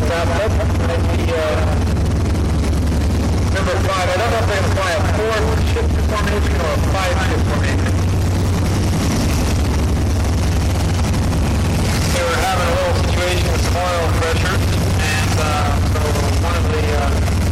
outlook. Maybe, number 5, I don't know if they're going to fly a fourth ship to